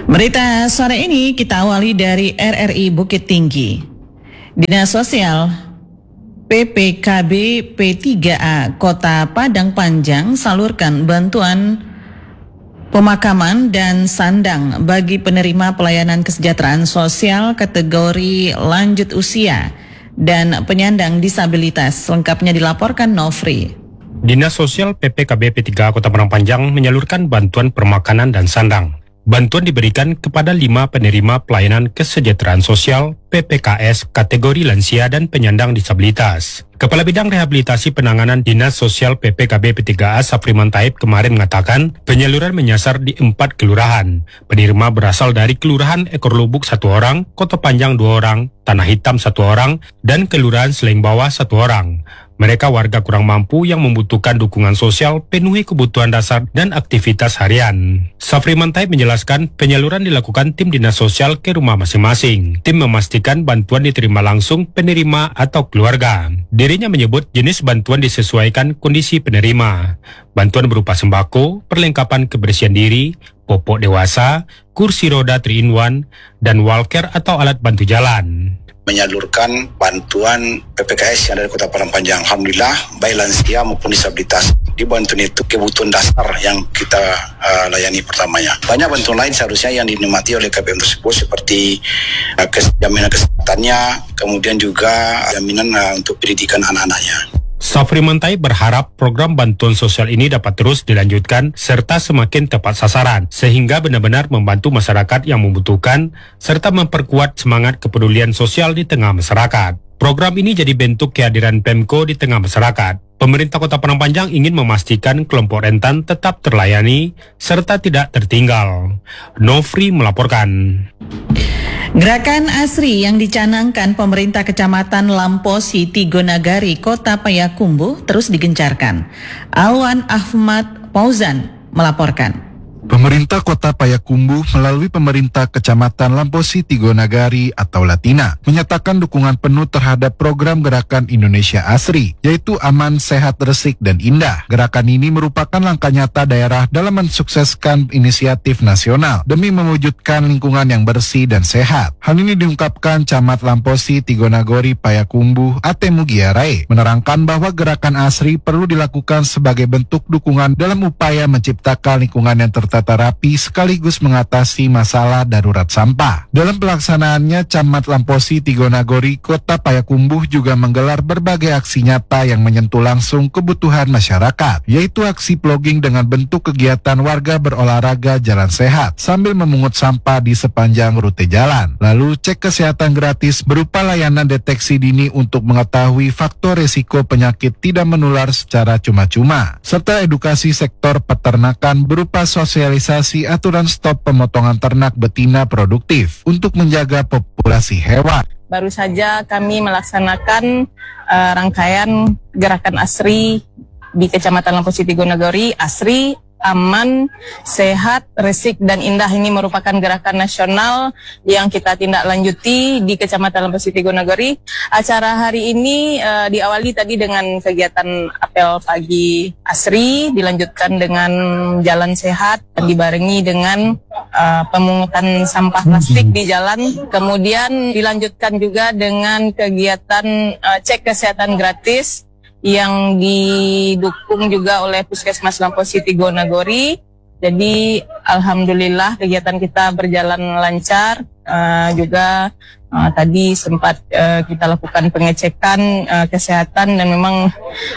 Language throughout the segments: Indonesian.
Berita sore ini kita awali dari RRI Bukit Tinggi. Dinas Sosial PPKB P3A Kota Padang Panjang salurkan bantuan pemakaman dan sandang bagi penerima pelayanan kesejahteraan sosial kategori lanjut usia dan penyandang disabilitas. Lengkapnya dilaporkan Nofri. Dinas Sosial PPKB P3A Kota Padang Panjang menyalurkan bantuan permakanan dan sandang. Bantuan diberikan kepada 5 penerima pelayanan kesejahteraan sosial PPKS kategori lansia dan penyandang disabilitas. Kepala Bidang Rehabilitasi Penanganan Dinas Sosial PPKB P3A Safriman Taib kemarin mengatakan penyaluran menyasar di 4 kelurahan. Penerima berasal dari Kelurahan Ekor Lubuk 1 orang, Kota Panjang 2 orang, Tanah Hitam 1 orang, dan Kelurahan Seleng Bawah 1 orang. Mereka warga kurang mampu yang membutuhkan dukungan sosial, penuhi kebutuhan dasar dan aktivitas harian. Safriman Taib menjelaskan penyaluran dilakukan tim dinas sosial ke rumah masing-masing. Tim memastikan bantuan diterima langsung penerima atau keluarga. Dirinya menyebut jenis bantuan disesuaikan kondisi penerima. Bantuan berupa sembako, perlengkapan kebersihan diri, popok dewasa, kursi roda 3-in-1, dan walker atau alat bantu jalan. Menyalurkan bantuan PPKS yang ada di Kota Padang Panjang. Alhamdulillah, baik lansia maupun disabilitas. Di bantuan itu kebutuhan dasar yang kita layani pertamanya. Banyak bantuan lain seharusnya yang dinikmati oleh KPM tersebut seperti jaminan kesehatannya, kemudian juga jaminan untuk pendidikan anak-anaknya. Safriman Taib berharap program bantuan sosial ini dapat terus dilanjutkan serta semakin tepat sasaran sehingga benar-benar membantu masyarakat yang membutuhkan serta memperkuat semangat kepedulian sosial di tengah masyarakat. Program ini jadi bentuk kehadiran Pemko di tengah masyarakat. Pemerintah Kota Padang Panjang ingin memastikan kelompok rentan tetap terlayani serta tidak tertinggal. Nofri melaporkan. Gerakan ASRI yang dicanangkan pemerintah Kecamatan Lamposi, Tigonagari, Kota Payakumbuh terus digencarkan. Alwan Ahmad Fauzan melaporkan. Pemerintah Kota Payakumbuh melalui pemerintah Kecamatan Lamposi Tigonagari atau Latina menyatakan dukungan penuh terhadap program Gerakan Indonesia ASRI, yaitu aman, sehat, resik, dan indah. Gerakan ini merupakan langkah nyata daerah dalam mensukseskan inisiatif nasional demi mewujudkan lingkungan yang bersih dan sehat. Hal ini diungkapkan Camat Lamposi Tigonagari Payakumbuh Ate Mugiarai, menerangkan bahwa Gerakan ASRI perlu dilakukan sebagai bentuk dukungan dalam upaya menciptakan lingkungan yang tertata rapi sekaligus mengatasi masalah darurat sampah. Dalam pelaksanaannya, Camat Lamposi Tigonagari Kota Payakumbuh juga menggelar berbagai aksi nyata yang menyentuh langsung kebutuhan masyarakat, yaitu aksi plogging dengan bentuk kegiatan warga berolahraga jalan sehat sambil memungut sampah di sepanjang rute jalan. Lalu cek kesehatan gratis berupa layanan deteksi dini untuk mengetahui faktor resiko penyakit tidak menular secara cuma-cuma, serta edukasi sektor peternakan berupa sosialisasi aturan stop pemotongan ternak betina produktif untuk menjaga populasi hewan. Baru saja kami melaksanakan rangkaian gerakan ASRI di Kecamatan Lamposi Tigonagari. ASRI aman, sehat, resik, dan indah ini merupakan gerakan nasional yang kita tindak lanjuti di Kecamatan Lamposi Tigonagari. Acara hari ini diawali tadi dengan kegiatan apel pagi ASRI, dilanjutkan dengan jalan sehat, dan dibarengi dengan pemungutan sampah plastik di jalan. Kemudian dilanjutkan juga dengan kegiatan cek kesehatan gratis yang didukung juga oleh Puskesmas Lamposi Tigonagari. Jadi alhamdulillah kegiatan kita berjalan lancar. Juga tadi sempat kita lakukan pengecekan kesehatan, dan memang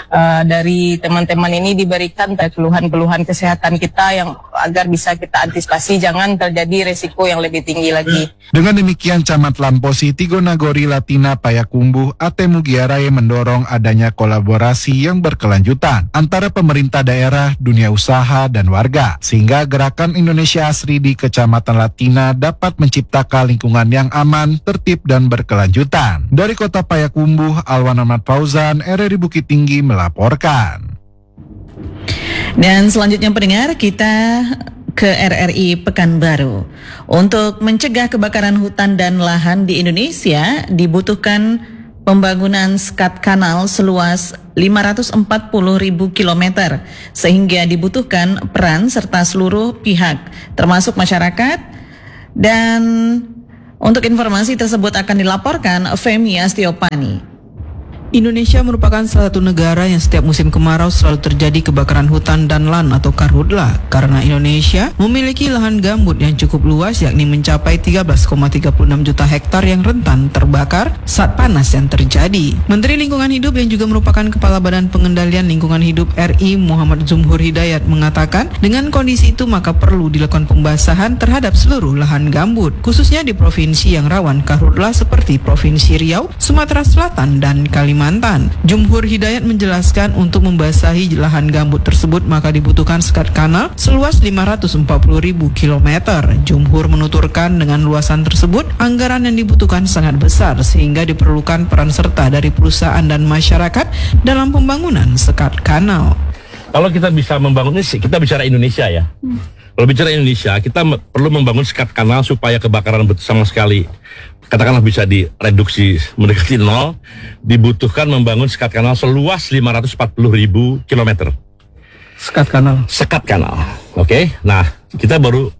dari teman-teman ini diberikan keluhan-keluhan kesehatan kita yang agar bisa kita antisipasi jangan terjadi resiko yang lebih tinggi lagi. Dengan demikian, Camat Lamposi Tigonagari Latina Payakumbuh Ate Mugiarai mendorong adanya kolaborasi yang berkelanjutan antara pemerintah daerah, dunia usaha, dan warga, sehingga Gerakan Indonesia ASRI di Kecamatan Latina dapat menciptakan lingkungan yang aman, tertib, dan berkelanjutan. Dari Kota Payakumbuh, Alwan Ahmad Fauzan, RRI Bukit Tinggi melaporkan. Dan selanjutnya pendengar, kita ke RRI Pekanbaru. Untuk mencegah kebakaran hutan dan lahan di Indonesia dibutuhkan pembangunan skat kanal seluas 540.000 kilometer, sehingga dibutuhkan peran serta seluruh pihak termasuk masyarakat, Dan untuk informasi tersebut akan dilaporkan Femi Astiopani. Indonesia merupakan salah satu negara yang setiap musim kemarau selalu terjadi kebakaran hutan dan lahan atau karhutla karena Indonesia memiliki lahan gambut yang cukup luas yakni mencapai 13,36 juta hektar yang rentan terbakar saat panas yang terjadi. Menteri Lingkungan Hidup yang juga merupakan Kepala Badan Pengendalian Lingkungan Hidup RI Muhammad Jumhur Hidayat mengatakan dengan kondisi itu maka perlu dilakukan pembasahan terhadap seluruh lahan gambut khususnya di provinsi yang rawan karhutla seperti Provinsi Riau, Sumatera Selatan dan Kalimantan. Jumhur Hidayat menjelaskan untuk membasahi lahan gambut tersebut maka dibutuhkan sekat kanal seluas 540.000 km. Jumhur menuturkan dengan luasan tersebut anggaran yang dibutuhkan sangat besar sehingga diperlukan peran serta dari perusahaan dan masyarakat dalam pembangunan sekat kanal. Kalau kita bisa membangun ini, kita bicara Indonesia ya. Kalau bicara Indonesia, kita perlu membangun sekat kanal supaya kebakaran sama sekali katakanlah bisa direduksi mendekati nol. Dibutuhkan membangun sekat kanal seluas 540.000 km. Sekat kanal. Oke. Nah, kita baru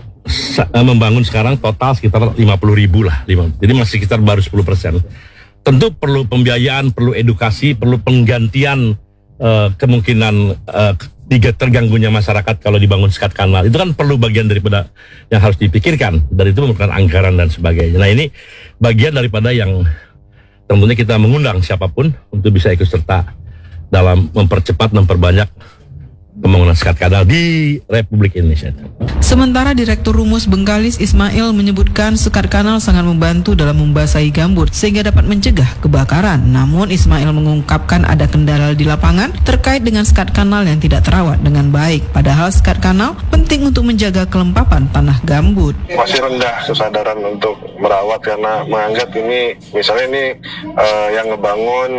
membangun sekarang total sekitar 50.000 lah. Jadi masih sekitar baru 10%. Tentu perlu pembiayaan, perlu edukasi, perlu penggantian kemungkinan terganggunya masyarakat kalau dibangun sekat kanal. Itu kan perlu bagian daripada yang harus dipikirkan. Dari itu memerlukan anggaran dan sebagainya. Nah, ini bagian daripada yang tentunya kita mengundang siapapun untuk bisa ikut serta dalam mempercepat, memperbanyak pembangunan sekat kanal di Republik Indonesia. Sementara Direktur Rumus Bengkalis Ismail menyebutkan sekat kanal sangat membantu dalam membasahi gambut sehingga dapat mencegah kebakaran. Namun Ismail mengungkapkan ada kendala di lapangan terkait dengan sekat kanal yang tidak terawat dengan baik. Padahal sekat kanal penting untuk menjaga kelembapan tanah gambut. Masih rendah kesadaran untuk merawat karena menganggap ini misalnya ini yang ngebangun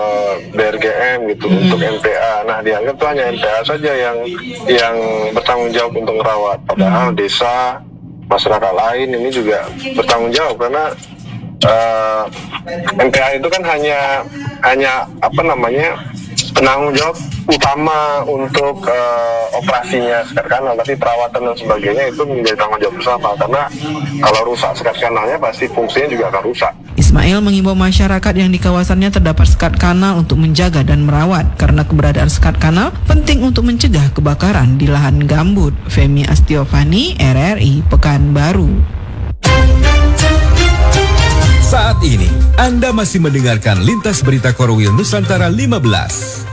BRGM gitu untuk MPA. Nah, dianggap tuh hanya MPA saja yang bertanggung jawab untuk merawat. Padahal desa, masyarakat lain ini juga bertanggung jawab karena MPA itu kan hanya penanggung jawab utama untuk operasinya sekat kanal, tapi perawatan dan sebagainya itu menjadi tanggung jawab bersama karena kalau rusak sekat kanalnya pasti fungsinya juga akan rusak. Ismail mengimbau masyarakat yang di kawasannya terdapat sekat kanal untuk menjaga dan merawat karena keberadaan sekat kanal penting untuk mencegah kebakaran di lahan gambut. Femi Astiopani, RRI Pekanbaru. Saat ini Anda masih mendengarkan Lintas Berita Korwil Nusantara 15.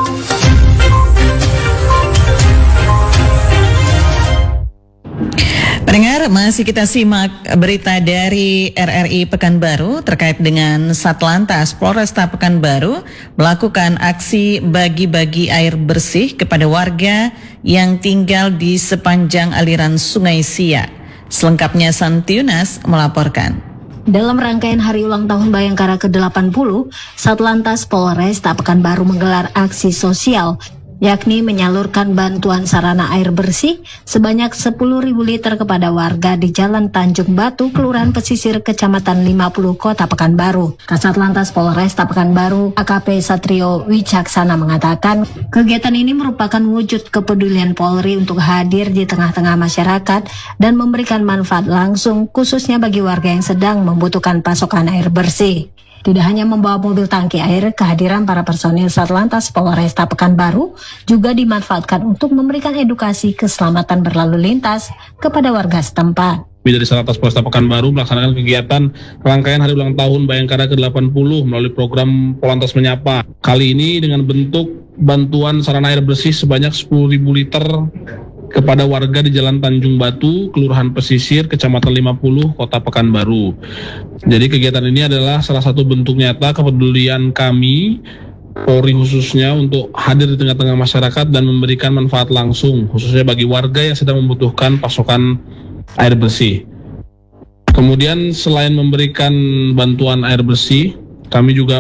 Pendengar, masih kita simak berita dari RRI Pekanbaru terkait dengan Satlantas Polresta Pekanbaru melakukan aksi bagi-bagi air bersih kepada warga yang tinggal di sepanjang aliran Sungai Siak. Selengkapnya Santi Yunas melaporkan. Dalam rangkaian Hari Ulang Tahun Bayangkara ke-80, Satlantas Polresta Pekanbaru menggelar aksi sosial yakni menyalurkan bantuan sarana air bersih sebanyak 10.000 liter kepada warga di Jalan Tanjung Batu, Kelurahan Pesisir, Kecamatan 50, Kota Pekanbaru. Kasat Lantas Polresta Pekanbaru, AKP Satrio Wicaksana mengatakan, kegiatan ini merupakan wujud kepedulian Polri untuk hadir di tengah-tengah masyarakat dan memberikan manfaat langsung khususnya bagi warga yang sedang membutuhkan pasokan air bersih. Tidak hanya membawa mobil tangki air, kehadiran para personil Satlantas Polresta Pekanbaru juga dimanfaatkan untuk memberikan edukasi keselamatan berlalu lintas kepada warga setempat. Dari Satlantas Polresta Pekanbaru melaksanakan kegiatan rangkaian Hari Ulang Tahun Bayangkara ke-80 melalui program Polantas Menyapa. Kali ini dengan bentuk bantuan sarana air bersih sebanyak 10.000 liter kepada warga di Jalan Tanjung Batu, Kelurahan Pesisir, Kecamatan 50, Kota Pekanbaru. Jadi kegiatan ini adalah salah satu bentuk nyata kepedulian kami, Polri khususnya, untuk hadir di tengah-tengah masyarakat dan memberikan manfaat langsung, khususnya bagi warga yang sedang membutuhkan pasokan air bersih. Kemudian selain memberikan bantuan air bersih, kami juga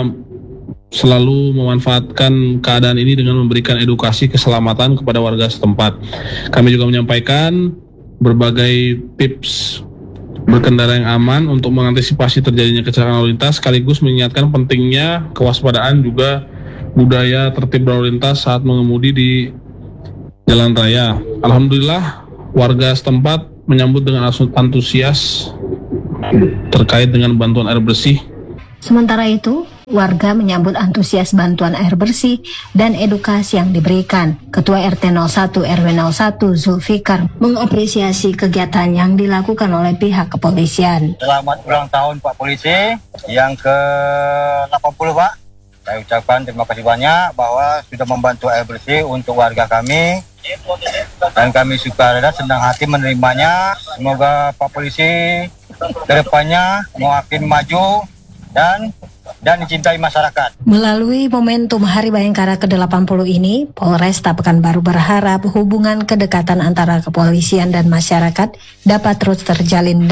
selalu memanfaatkan keadaan ini dengan memberikan edukasi keselamatan kepada warga setempat. Kami juga menyampaikan berbagai tips berkendara yang aman untuk mengantisipasi terjadinya kecelakaan lalu lintas, sekaligus mengingatkan pentingnya kewaspadaan juga budaya tertib berlalu lintas saat mengemudi di jalan raya. Alhamdulillah warga setempat menyambut dengan antusias terkait dengan bantuan air bersih. Sementara itu, warga menyambut antusias bantuan air bersih dan edukasi yang diberikan. Ketua RT 01 RW 01 Zulfikar mengapresiasi kegiatan yang dilakukan oleh pihak kepolisian. Selamat ulang tahun Pak Polisi yang ke-80 Pak. Saya ucapkan terima kasih banyak bahwa sudah membantu air bersih untuk warga kami. Dan kami sukarela senang hati menerimanya. Semoga Pak Polisi kedepannya makin maju dan dicintai masyarakat. Melalui momentum Hari Bayangkara ke-80 ini, Polresta Pekanbaru berharap hubungan kedekatan antara kepolisian dan masyarakat dapat terus terjalin.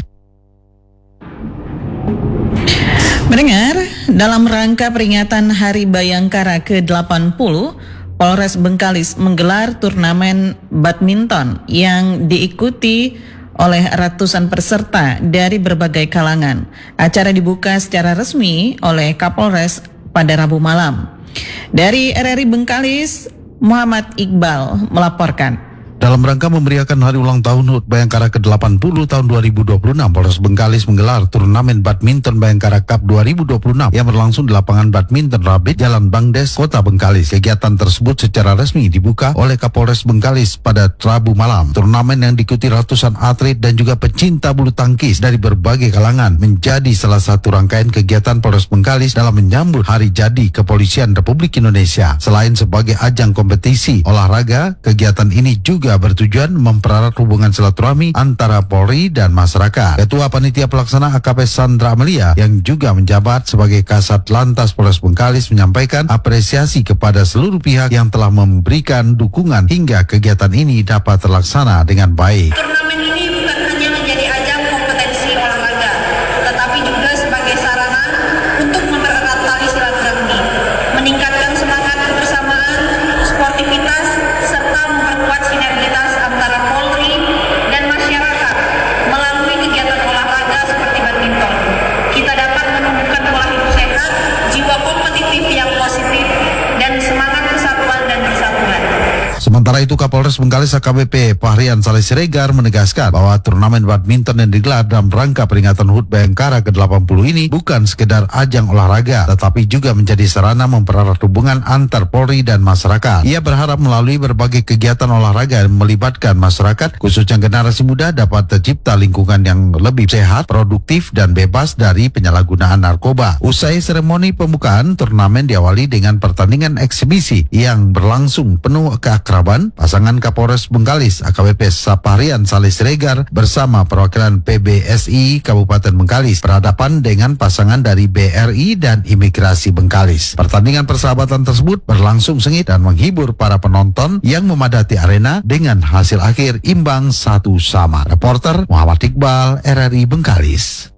Mendengar, dalam rangka peringatan Hari Bayangkara ke-80, Polres Bengkalis menggelar turnamen badminton yang diikuti oleh ratusan peserta dari berbagai kalangan. Acara dibuka secara resmi oleh Kapolres pada Rabu malam. Dari RRI Bengkalis, Muhammad Iqbal melaporkan. Dalam rangka memeriahkan hari ulang tahun HUT Bayangkara ke-80 tahun 2026, Polres Bengkalis menggelar turnamen badminton Bayangkara Cup 2026 yang berlangsung di lapangan badminton Rabit, Jalan Bangdes, Kota Bengkalis. Kegiatan tersebut secara resmi dibuka oleh Kapolres Bengkalis pada Rabu malam. Turnamen yang diikuti ratusan atlet dan juga pecinta bulu tangkis dari berbagai kalangan menjadi salah satu rangkaian kegiatan Polres Bengkalis dalam menyambut Hari Jadi Kepolisian Republik Indonesia. Selain sebagai ajang kompetisi olahraga, kegiatan ini juga bertujuan mempererat hubungan silaturahmi antara Polri dan masyarakat. Ketua Panitia Pelaksana AKP Sandra Amelia yang juga menjabat sebagai Kasat Lantas Polres Bengkalis menyampaikan apresiasi kepada seluruh pihak yang telah memberikan dukungan hingga kegiatan ini dapat terlaksana dengan baik. Turnamen ini bukan hanya menjadi ajang kompetensi olahraga, tetapi juga sebagai sarana untuk mempererat tali silaturahmi, meningkatkan semangat kebersamaan, sportivitas, serta memperkuat sinergitas antara Polri dan masyarakat melalui kegiatan olahraga seperti badminton. Kita dapat menumbuhkan pola hidup sehat, jiwa kompetitif yang positif, dan semangat kesatuan dan persatuan. Sementara itu, Kapolres Bengkalis AKBP Fahrian Saleh Siregar menegaskan bahwa turnamen badminton yang digelar dalam rangka peringatan HUT Bayangkara ke-80 ini bukan sekedar ajang olahraga, tetapi juga menjadi sarana mempererat hubungan antar Polri dan masyarakat. Ia berharap melalui berbagai kegiatan olahraga yang melibatkan masyarakat, khususnya generasi muda, dapat tercipta lingkungan yang lebih sehat, produktif, dan bebas dari penyalahgunaan narkoba. Usai seremoni pembukaan, turnamen diawali dengan pertandingan eksibisi yang berlangsung penuh keakraban. Pasangan Kapolres Bengkalis AKBP Fahrian Saleh Siregar bersama perwakilan PBSI Kabupaten Bengkalis berhadapan dengan pasangan dari BRI dan Imigrasi Bengkalis. Pertandingan persahabatan tersebut berlangsung sengit dan menghibur para penonton yang memadati arena dengan hasil akhir imbang 1-1. Reporter Muhammad Iqbal, RRI Bengkalis.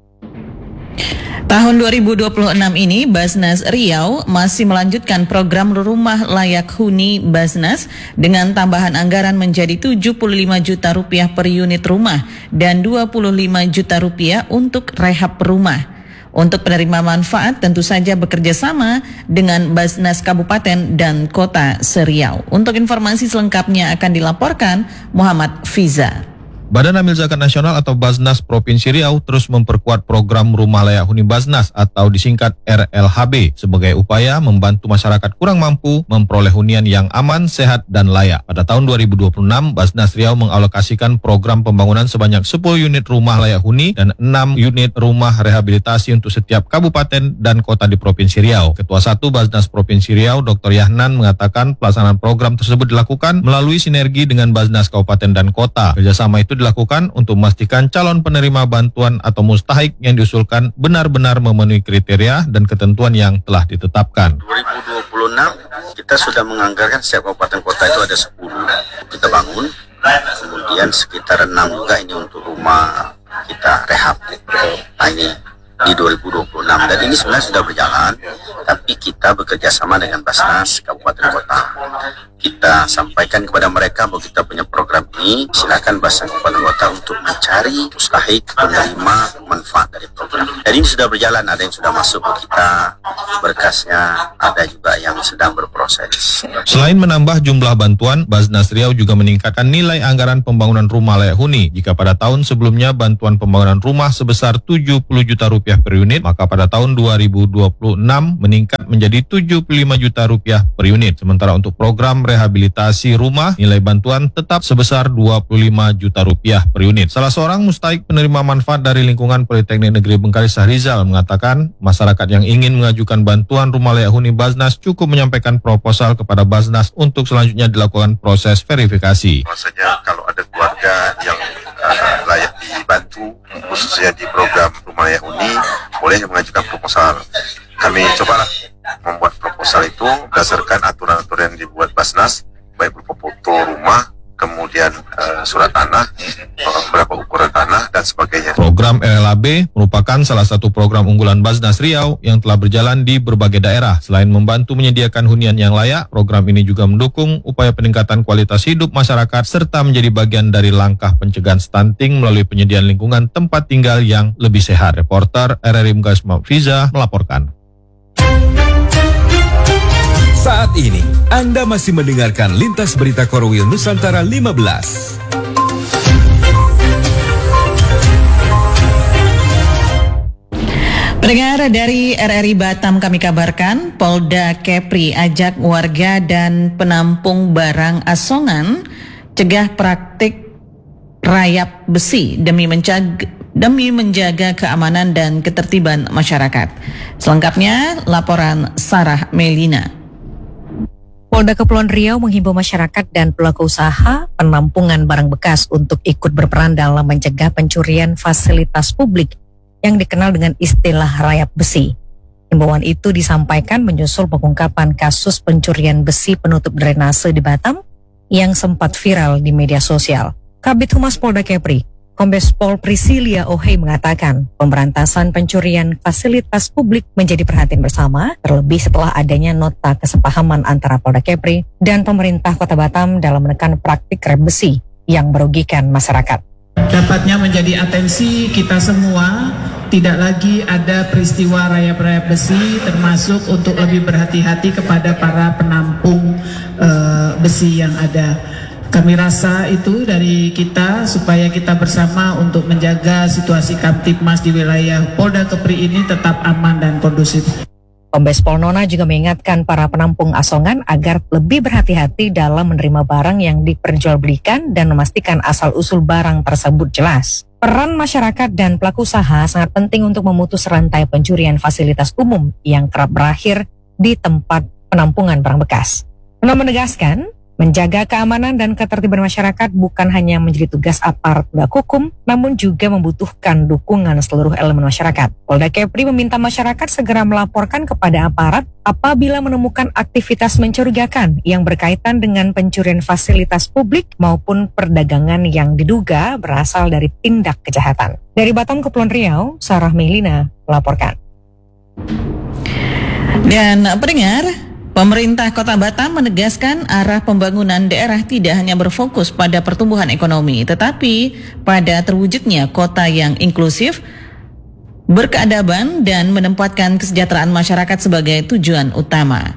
Tahun 2026 ini Basnas Riau masih melanjutkan program rumah layak huni Basnas dengan tambahan anggaran menjadi 75 juta rupiah per unit rumah dan 25 juta rupiah untuk rehab rumah. Untuk penerima manfaat tentu saja bekerja sama dengan Basnas Kabupaten dan Kota Seriau. Untuk informasi selengkapnya akan dilaporkan Muhammad Fiza. Badan Amil Zakat Nasional atau Basnas Provinsi Riau terus memperkuat program Rumah Layak Huni Basnas atau disingkat RLHB sebagai upaya membantu masyarakat kurang mampu memperoleh hunian yang aman, sehat, dan layak. Pada tahun 2026, Basnas Riau mengalokasikan program pembangunan sebanyak 10 unit rumah layak huni dan 6 unit rumah rehabilitasi untuk setiap kabupaten dan kota di Provinsi Riau. Ketua 1 Basnas Provinsi Riau, Dr. Yahnan, mengatakan pelaksanaan program tersebut dilakukan melalui sinergi dengan Basnas Kabupaten dan Kota. Kerjasama itu dilakukan untuk memastikan calon penerima bantuan atau mustahik yang diusulkan benar-benar memenuhi kriteria dan ketentuan yang telah ditetapkan. 2026 kita sudah menganggarkan setiap kabupaten kota itu ada 10 kita bangun, kemudian sekitar 6 juga ini untuk rumah kita rehab. Nah ini di 2026 dan ini sebenarnya sudah berjalan, tapi kita bekerja sama dengan Basnas Kabupaten Kota. kita sampaikan kepada mereka bahwa kita punya program ini, silakan bahasa kabupaten kota untuk mencari mustahik penerima manfaat dari program. Dan ini sudah berjalan, ada yang sudah masuk ke kita berkasnya, ada juga yang sedang berproses. Selain menambah jumlah bantuan, Basnas Riau juga meningkatkan nilai anggaran pembangunan rumah layak huni. Jika pada tahun sebelumnya bantuan pembangunan rumah sebesar 70 juta rupiah per unit, maka pada tahun 2026 meningkat menjadi 75 juta rupiah per unit. Sementara untuk program rehabilitasi rumah, nilai bantuan tetap sebesar 25 juta rupiah per unit. Salah seorang mustahik penerima manfaat dari lingkungan Politeknik Negeri Bengkalis, Sahrizal, mengatakan masyarakat yang ingin mengajukan bantuan rumah layak huni Basnas cukup menyampaikan proposal kepada Basnas untuk selanjutnya dilakukan proses verifikasi. Maksudnya kalau ada keluarga yang layak dibantu, khususnya di program rumah layak huni, boleh mengajukan proposal. Kami cobalah membuat proposal itu berdasarkan aturan-aturan yang dibuat Basnas, baik berupa foto rumah, kemudian surat tanah, berapa ukuran tanah, dan sebagainya. Program RLHB merupakan salah satu program unggulan Basnas Riau yang telah berjalan di berbagai daerah. Selain membantu menyediakan hunian yang layak, program ini juga mendukung upaya peningkatan kualitas hidup masyarakat serta menjadi bagian dari langkah pencegahan stunting melalui penyediaan lingkungan tempat tinggal yang lebih sehat. Reporter RRI Bengkalis Fiza melaporkan. Saat ini, Anda masih mendengarkan Lintas Berita Korwil Nusantara 15. Pendengar dari RRI Batam, kami kabarkan Polda Kepri ajak warga dan penampung barang asongan cegah praktik rayap besi demi menjaga keamanan dan ketertiban masyarakat. Selengkapnya laporan Sarah Melina. Polda Kepulauan Riau menghimbau masyarakat dan pelaku usaha penampungan barang bekas untuk ikut berperan dalam mencegah pencurian fasilitas publik yang dikenal dengan istilah rayap besi. Himbauan itu disampaikan menyusul pengungkapan kasus pencurian besi penutup drainase di Batam yang sempat viral di media sosial. Kabid Humas Polda Kepri, Kombes Pol Priscilia Ohei mengatakan pemberantasan pencurian fasilitas publik menjadi perhatian bersama, terlebih setelah adanya nota kesepahaman antara Polda Kepri dan pemerintah Kota Batam dalam menekan praktik rayap besi yang merugikan masyarakat. Dapatnya menjadi atensi kita semua, tidak lagi ada peristiwa rayap-rayap besi, termasuk untuk lebih berhati-hati kepada para penampung besi yang ada. Kami rasa itu dari kita supaya kita bersama untuk menjaga situasi Kamtibmas di wilayah Polda Kepri ini tetap aman dan kondusif. Kombes Pol Nona juga mengingatkan para penampung asongan agar lebih berhati-hati dalam menerima barang yang diperjualbelikan dan memastikan asal-usul barang tersebut jelas. Peran masyarakat dan pelaku usaha sangat penting untuk memutus rantai pencurian fasilitas umum yang kerap berakhir di tempat penampungan barang bekas. Nona menegaskan, menjaga keamanan dan ketertiban masyarakat bukan hanya menjadi tugas aparat penegak hukum, namun juga membutuhkan dukungan seluruh elemen masyarakat. Polda Kepri meminta masyarakat segera melaporkan kepada aparat apabila menemukan aktivitas mencurigakan yang berkaitan dengan pencurian fasilitas publik maupun perdagangan yang diduga berasal dari tindak kejahatan. Dari Batam, Kepulauan Riau, Sarah Melina melaporkan. Dan pendengar, pemerintah Kota Batam menegaskan arah pembangunan daerah tidak hanya berfokus pada pertumbuhan ekonomi, tetapi pada terwujudnya kota yang inklusif, berkeadaban, dan menempatkan kesejahteraan masyarakat sebagai tujuan utama.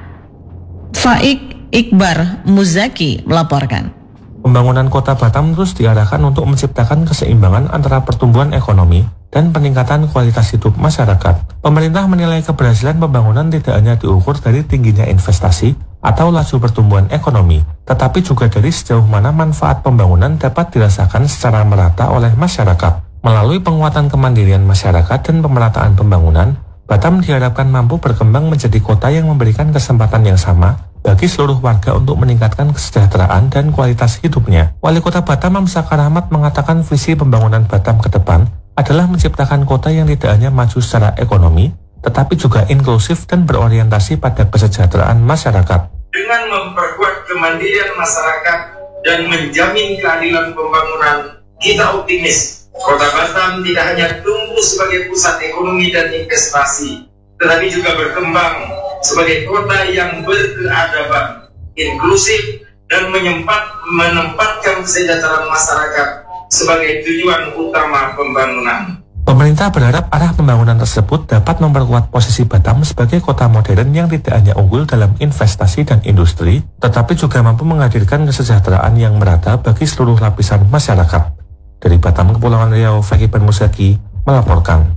Faik Iqbar Muzaki melaporkan. Pembangunan Kota Batam terus diarahkan untuk menciptakan keseimbangan antara pertumbuhan ekonomi dan peningkatan kualitas hidup masyarakat. Pemerintah menilai keberhasilan pembangunan tidak hanya diukur dari tingginya investasi atau laju pertumbuhan ekonomi, tetapi juga dari sejauh mana manfaat pembangunan dapat dirasakan secara merata oleh masyarakat. Melalui penguatan kemandirian masyarakat dan pemerataan pembangunan, Batam diharapkan mampu berkembang menjadi kota yang memberikan kesempatan yang sama bagi seluruh warga untuk meningkatkan kesejahteraan dan kualitas hidupnya. Wali Kota Batam Amsakar Ahmad mengatakan visi pembangunan Batam ke depan adalah menciptakan kota yang tidak hanya maju secara ekonomi, tetapi juga inklusif dan berorientasi pada kesejahteraan masyarakat. Dengan memperkuat kemandirian masyarakat dan menjamin keadilan pembangunan, kita optimis Kota Batam tidak hanya tumbuh sebagai pusat ekonomi dan investasi, tetapi juga berkembang sebagai kota yang berkeadaban, inklusif, dan menempatkan kesejahteraan masyarakat sebagai tujuan utama pembangunan. Pemerintah berharap arah pembangunan tersebut dapat memperkuat posisi Batam sebagai kota modern yang tidak hanya unggul dalam investasi dan industri, tetapi juga mampu menghadirkan kesejahteraan yang merata bagi seluruh lapisan masyarakat. Dari Batam, Kepulauan Riau, Fakih Musaki melaporkan.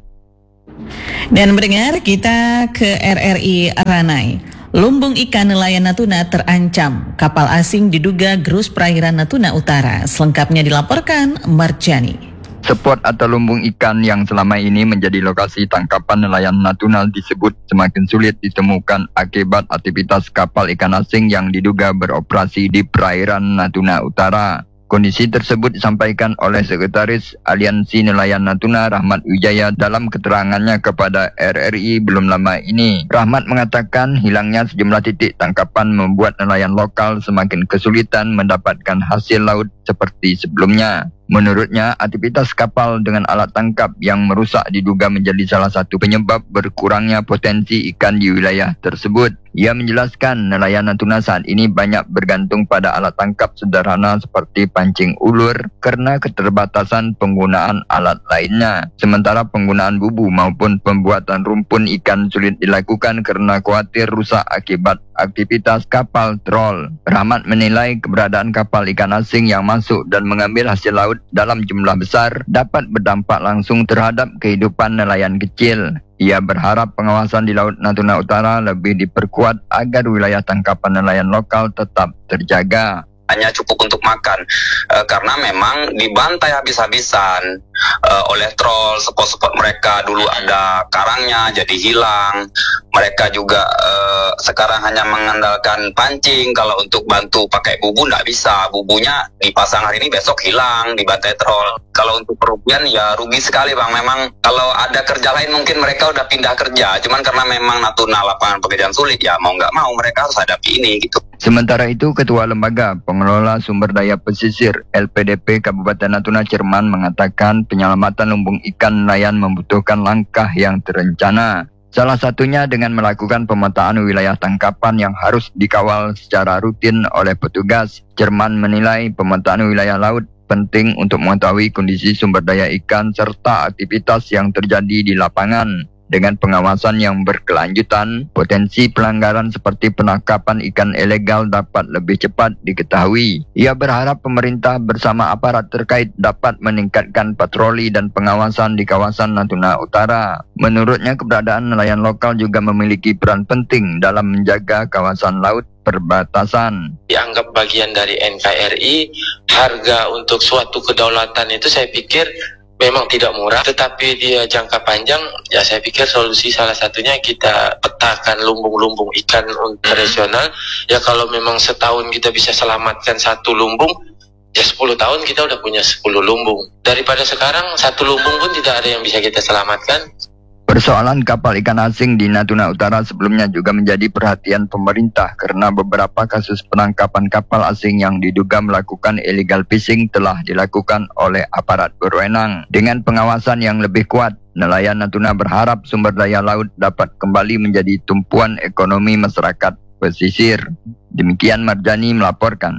Dan mendengar kita ke RRI Ranai. Lumbung ikan nelayan Natuna terancam. Kapal asing diduga gerus perairan Natuna Utara. Selengkapnya dilaporkan Marjani. Spot atau lumbung ikan yang selama ini menjadi lokasi tangkapan nelayan Natuna disebut semakin sulit ditemukan akibat aktivitas kapal ikan asing yang diduga beroperasi di perairan Natuna Utara. Kondisi tersebut disampaikan oleh Sekretaris Aliansi Nelayan Natuna Rahmat Wijaya dalam keterangannya kepada RRI belum lama ini. Rahmat mengatakan hilangnya sejumlah titik tangkapan membuat nelayan lokal semakin kesulitan mendapatkan hasil laut seperti sebelumnya. Menurutnya, aktivitas kapal dengan alat tangkap yang merusak diduga menjadi salah satu penyebab berkurangnya potensi ikan di wilayah tersebut. Ia menjelaskan nelayan Natuna saat ini banyak bergantung pada alat tangkap sederhana seperti pancing ulur karena keterbatasan penggunaan alat lainnya. Sementara penggunaan bubu maupun pembuatan rumpun ikan sulit dilakukan karena khawatir rusak akibat aktivitas kapal trol. Rahmat menilai keberadaan kapal ikan asing yang masuk dan mengambil hasil laut dalam jumlah besar dapat berdampak langsung terhadap kehidupan nelayan kecil. Ia berharap pengawasan di Laut Natuna Utara lebih diperkuat agar wilayah tangkapan nelayan lokal tetap terjaga. Hanya cukup untuk makan, karena memang dibantai habis-habisan oleh trol. Spot-spot mereka dulu ada karangnya jadi hilang. Mereka juga sekarang hanya mengandalkan pancing. Kalau untuk bantu pakai bubu nggak bisa, bubunya dipasang hari ini besok hilang dibantai trol. Kalau untuk kerugian ya rugi sekali bang. Memang kalau ada kerja lain mungkin mereka udah pindah kerja, cuman karena memang Natuna lapangan pekerjaan sulit, ya mau nggak mau mereka harus hadapi ini gitu. Sementara itu, Ketua Lembaga Pengelola Sumber Daya Pesisir LPDP Kabupaten Natuna Cerman mengatakan penyelamatan lumbung ikan nelayan membutuhkan langkah yang terencana. Salah satunya dengan melakukan pemetaan wilayah tangkapan yang harus dikawal secara rutin oleh petugas. Cerman menilai pemetaan wilayah laut penting untuk mengetahui kondisi sumber daya ikan serta aktivitas yang terjadi di lapangan. Dengan pengawasan yang berkelanjutan, potensi pelanggaran seperti penangkapan ikan ilegal dapat lebih cepat diketahui. Ia berharap pemerintah bersama aparat terkait dapat meningkatkan patroli dan pengawasan di kawasan Natuna Utara. Menurutnya, keberadaan nelayan lokal juga memiliki peran penting dalam menjaga kawasan laut perbatasan. Dianggap bagian dari NKRI, harga untuk suatu kedaulatan itu saya pikir memang tidak murah, tetapi dia jangka panjang, ya saya pikir solusi salah satunya kita petakan lumbung-lumbung ikan tradisional. Ya kalau memang setahun kita bisa selamatkan satu lumbung, ya 10 tahun kita udah punya 10 lumbung. Daripada sekarang satu lumbung pun tidak ada yang bisa kita selamatkan. Persoalan kapal ikan asing di Natuna Utara sebelumnya juga menjadi perhatian pemerintah karena beberapa kasus penangkapan kapal asing yang diduga melakukan illegal fishing telah dilakukan oleh aparat berwenang. Dengan pengawasan yang lebih kuat, nelayan Natuna berharap sumber daya laut dapat kembali menjadi tumpuan ekonomi masyarakat pesisir. Demikian Marjani melaporkan.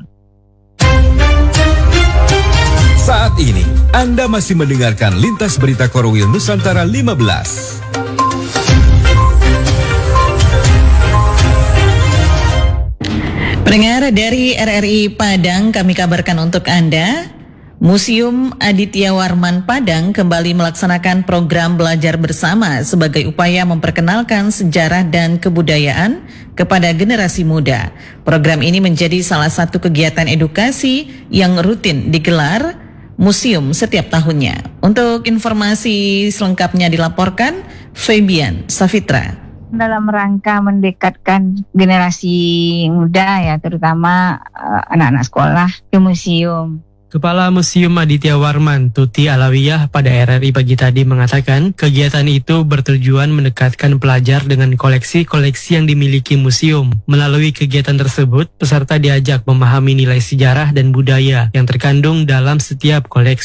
Saat ini, Anda masih mendengarkan Lintas Berita Korwil Nusantara 15. Pendengar dari RRI Padang, kami kabarkan untuk Anda, Museum Aditya Warman Padang kembali melaksanakan program belajar bersama sebagai upaya memperkenalkan sejarah dan kebudayaan kepada generasi muda. Program ini menjadi salah satu kegiatan edukasi yang rutin digelar museum setiap tahunnya. Untuk informasi selengkapnya dilaporkan Fabian Safitra. Dalam rangka mendekatkan generasi muda ya, terutama anak-anak sekolah ke museum. Kepala Museum Aditya Warman, Tuti Alawiyah pada RRI pagi tadi mengatakan kegiatan itu bertujuan mendekatkan pelajar dengan koleksi-koleksi yang dimiliki museum. Melalui kegiatan tersebut, peserta diajak memahami nilai sejarah dan budaya yang terkandung dalam setiap koleksi.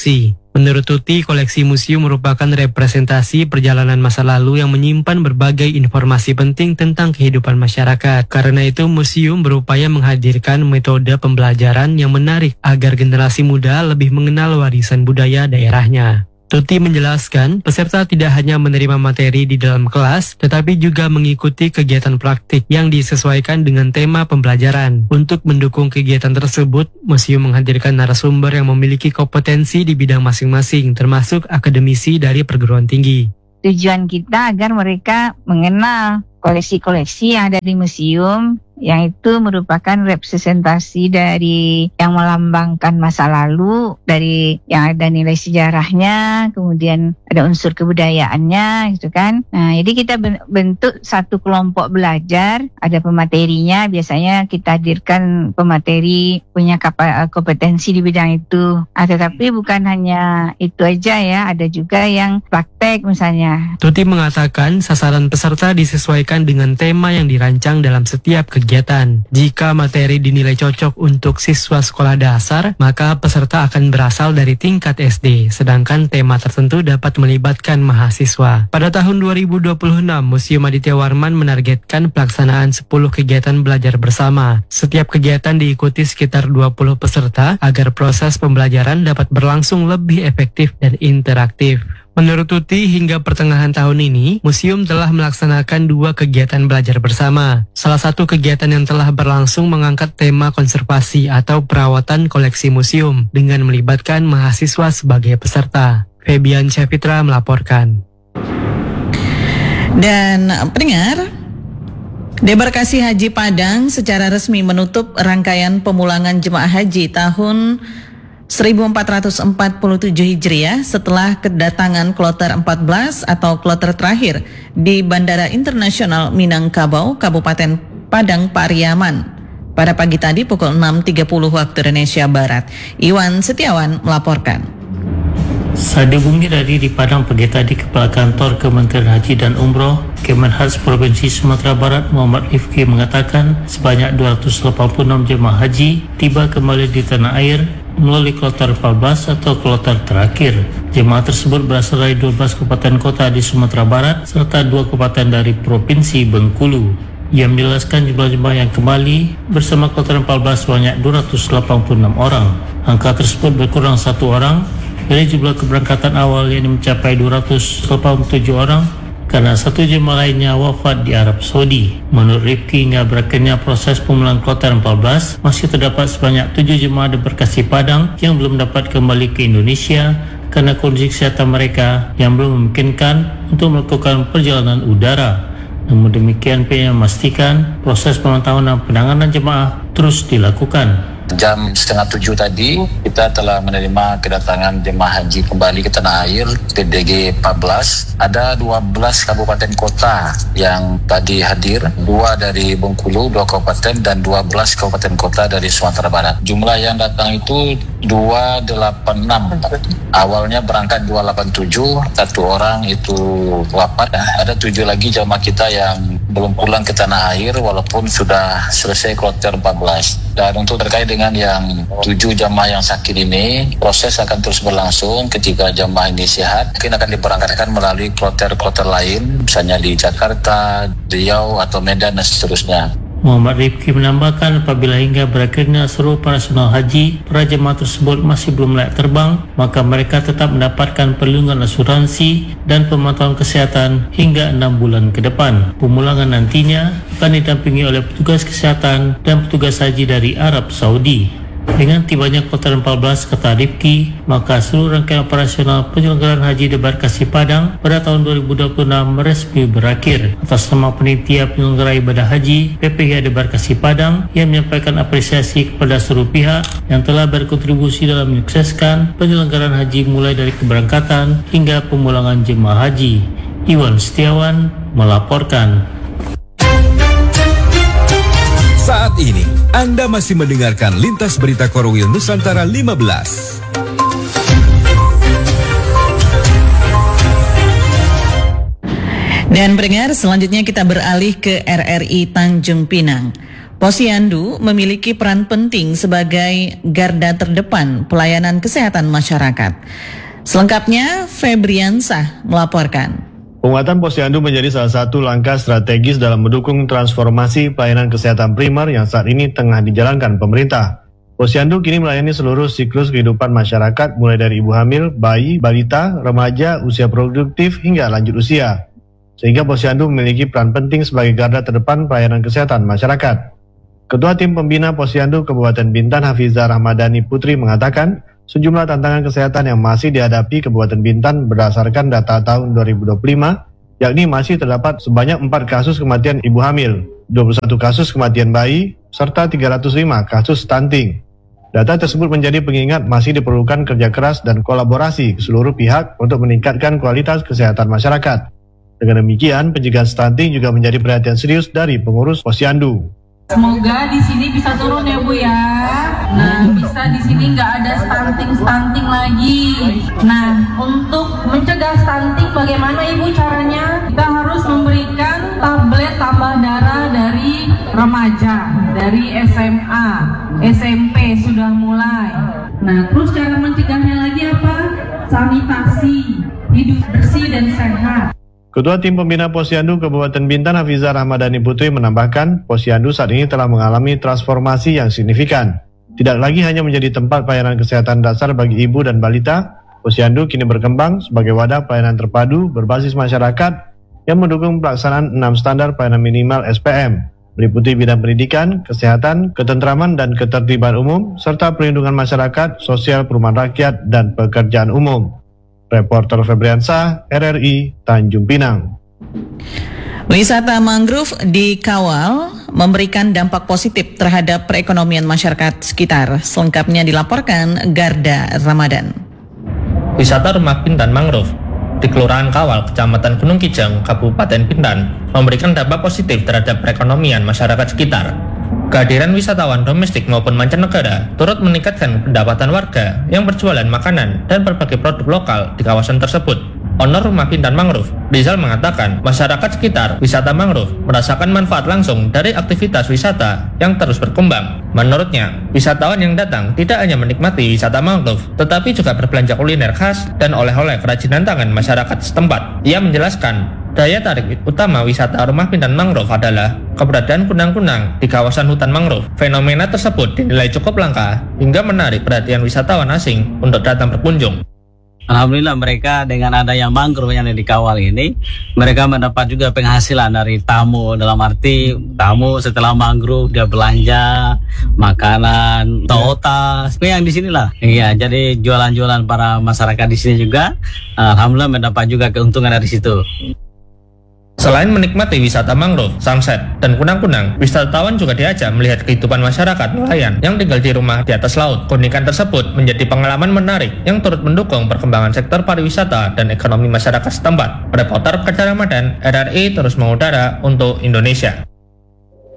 Menurut Tuti, koleksi museum merupakan representasi perjalanan masa lalu yang menyimpan berbagai informasi penting tentang kehidupan masyarakat. Karena itu, museum berupaya menghadirkan metode pembelajaran yang menarik agar generasi muda lebih mengenal warisan budaya daerahnya. Tuti menjelaskan, peserta tidak hanya menerima materi di dalam kelas, tetapi juga mengikuti kegiatan praktik yang disesuaikan dengan tema pembelajaran. Untuk mendukung kegiatan tersebut, museum menghadirkan narasumber yang memiliki kompetensi di bidang masing-masing, termasuk akademisi dari perguruan tinggi. Tujuan kita agar mereka mengenal koleksi-koleksi yang ada di museum, yang itu merupakan representasi dari yang melambangkan masa lalu, dari yang ada nilai sejarahnya, kemudian ada unsur kebudayaannya gitu kan. Nah, jadi kita bentuk satu kelompok belajar, ada pematerinya, biasanya kita hadirkan pemateri punya kompetensi di bidang itu. Tetapi bukan hanya itu aja ya, ada juga yang praktek misalnya. Tuti mengatakan sasaran peserta disesuaikan dengan tema yang dirancang dalam setiap kegiatan. Jika materi dinilai cocok untuk siswa sekolah dasar, maka peserta akan berasal dari tingkat SD, sedangkan tema tertentu dapat melibatkan mahasiswa. Pada tahun 2026, Museum Aditya Warman menargetkan pelaksanaan 10 kegiatan belajar bersama. Setiap kegiatan diikuti sekitar 20 peserta agar proses pembelajaran dapat berlangsung lebih efektif dan interaktif. Menurut Tuti, hingga pertengahan tahun ini, museum telah melaksanakan 2 kegiatan belajar bersama. Salah satu kegiatan yang telah berlangsung mengangkat tema konservasi atau perawatan koleksi museum dengan melibatkan mahasiswa sebagai peserta. Febian Syafitra melaporkan. Dan pendengar, Debarkasi Haji Padang secara resmi menutup rangkaian pemulangan jemaah haji tahun 1447 Hijriah setelah kedatangan kloter 14 atau kloter terakhir di Bandara Internasional Minangkabau, Kabupaten Padang Pariaman pada pagi tadi pukul 6.30 waktu Indonesia Barat. Iwan Setiawan melaporkan. Sade Bumi dari di Padang pagi tadi, Kepala Kantor Kementerian Haji dan Umroh Kemenhaj Provinsi Sumatera Barat Muhammad Rifki mengatakan sebanyak 286 jemaah haji tiba kembali di tanah air melalui kloter 14 atau kloter terakhir. Jemaah tersebut berasal dari 12 kabupaten kota di Sumatera Barat serta 2 kabupaten dari Provinsi Bengkulu. Ia menjelaskan jumlah jemaah yang kembali bersama kloter 14 sebanyak 286 orang. Angka tersebut berkurang 1 orang dari jumlah keberangkatan awal yang mencapai 287 orang karena 1 jemaah lainnya wafat di Arab Saudi. Menurut Rifki, hingga berakhirnya proses pemulangan kloter 14, masih terdapat sebanyak 7 jemaah Debarkasi Padang yang belum dapat kembali ke Indonesia karena kondisi kesehatan mereka yang belum memungkinkan untuk melakukan perjalanan udara. Namun demikian, pihaknya memastikan proses pemantauan dan penanganan jemaah terus dilakukan. Jam 6:30 tadi kita telah menerima kedatangan jemaah haji kembali ke tanah air TDG 14. Ada 12 kabupaten kota yang tadi hadir, 2 dari Bengkulu, 2 kabupaten dan 12 kabupaten kota dari Sumatera Barat. Jumlah yang datang itu 286. Awalnya berangkat 287, 1 orang itu wafat. Ada 7 lagi jemaah kita yang belum pulang ke tanah air walaupun sudah selesai kloter 14. Dan untuk terkait dengan yang 7 jamaah yang sakit ini, proses akan terus berlangsung. Ketika jamaah ini sehat, mungkin akan diberangkatkan melalui kloter-kloter lain, misalnya di Jakarta, Riau, atau Medan, dan seterusnya. Muhammad Rifki menambahkan apabila hingga berakhirnya seluruh operasional haji, para jemaah tersebut masih belum layak terbang, maka mereka tetap mendapatkan perlindungan asuransi dan pemantauan kesehatan hingga 6 bulan ke depan. Pemulangan nantinya akan didampingi oleh petugas kesehatan dan petugas haji dari Arab Saudi. Dengan tibanya kloter 14, kata Rifki, maka seluruh rangkaian operasional penyelenggaraan haji Debarkasi Padang pada tahun 2026 resmi berakhir. Atas nama panitia penyelenggara ibadah haji PPH Debarkasi Padang yang menyampaikan apresiasi kepada seluruh pihak yang telah berkontribusi dalam menyukseskan penyelenggaraan haji mulai dari keberangkatan hingga pemulangan jemaah haji. Iwan Setiawan melaporkan. Saat ini, Anda masih mendengarkan Lintas Berita Korwil Nusantara 15. Dan pendengar, selanjutnya kita beralih ke RRI Tanjung Pinang. Posyandu memiliki peran penting sebagai garda terdepan pelayanan kesehatan masyarakat. Selengkapnya Febriansah melaporkan. Penguatan posyandu menjadi salah satu langkah strategis dalam mendukung transformasi pelayanan kesehatan primer yang saat ini tengah dijalankan pemerintah. Posyandu kini melayani seluruh siklus kehidupan masyarakat mulai dari ibu hamil, bayi, balita, remaja, usia produktif hingga lanjut usia. Sehingga posyandu memiliki peran penting sebagai garda terdepan pelayanan kesehatan masyarakat. Ketua Tim Pembina Posyandu Kabupaten Bintan Hafizah Rahmadani Putri mengatakan, sejumlah tantangan kesehatan yang masih dihadapi Kabupaten Bintan berdasarkan data tahun 2025, yakni masih terdapat sebanyak 4 kasus kematian ibu hamil, 21 kasus kematian bayi, serta 305 kasus stunting. Data tersebut menjadi pengingat masih diperlukan kerja keras dan kolaborasi ke seluruh pihak untuk meningkatkan kualitas kesehatan masyarakat. Dengan demikian, pencegahan stunting juga menjadi perhatian serius dari pengurus posyandu. Semoga di sini bisa turun ya Bu ya. Nah, bisa di sini nggak ada stunting lagi. Nah, untuk mencegah stunting bagaimana Ibu caranya? Kita harus memberikan tablet tambah darah dari remaja, dari SMA, SMP sudah mulai. Nah, terus cara mencegahnya lagi apa? Sanitasi, hidup bersih dan sehat. Ketua Tim Pembina Posyandu Kabupaten Bintan Hafizah Rahmadani Putri menambahkan, posyandu saat ini telah mengalami transformasi yang signifikan. Tidak lagi hanya menjadi tempat pelayanan kesehatan dasar bagi ibu dan balita, posyandu kini berkembang sebagai wadah pelayanan terpadu berbasis masyarakat yang mendukung pelaksanaan 6 standar pelayanan minimal SPM, meliputi bidang pendidikan, kesehatan, ketentraman dan ketertiban umum, serta perlindungan masyarakat, sosial, perumahan rakyat, dan pekerjaan umum. Reporter Febriansah, RRI, Tanjung Pinang. Wisata mangrove dikawal memberikan dampak positif terhadap perekonomian masyarakat sekitar. Selengkapnya dilaporkan Garda Ramadan. Wisata rumah Bintan mangrove di Kelurahan Kawal, Kecamatan Gunung Kijang, Kabupaten Bintan, memberikan dampak positif terhadap perekonomian masyarakat sekitar. Kehadiran wisatawan domestik maupun mancanegara turut meningkatkan pendapatan warga yang berjualan makanan dan berbagai produk lokal di kawasan tersebut. Owner Rumah Bintan Mangrove, Rizal mengatakan masyarakat sekitar wisata mangrove merasakan manfaat langsung dari aktivitas wisata yang terus berkembang. Menurutnya, wisatawan yang datang tidak hanya menikmati wisata mangrove, tetapi juga berbelanja kuliner khas dan oleh-oleh kerajinan tangan masyarakat setempat. Ia menjelaskan, daya tarik utama wisata Rumah Bintan Mangrove adalah keberadaan kunang-kunang di kawasan hutan mangrove. Fenomena tersebut dinilai cukup langka hingga menarik perhatian wisatawan asing untuk datang berkunjung. Alhamdulillah mereka dengan adanya mangrove yang ada di Kawal ini, mereka mendapat juga penghasilan dari tamu, dalam arti tamu setelah mangrove dia belanja makanan, totas, yang di sinilah. Iya, jadi jualan-jualan para masyarakat di sini juga, alhamdulillah mendapat juga keuntungan dari situ. Selain menikmati wisata mangrove, sunset, dan kunang-kunang, wisatawan juga diajak melihat kehidupan masyarakat nelayan yang tinggal di rumah di atas laut. Keunikan tersebut menjadi pengalaman menarik yang turut mendukung perkembangan sektor pariwisata dan ekonomi masyarakat setempat. Reporter Garda Ramadan, RRI terus mengudara untuk Indonesia.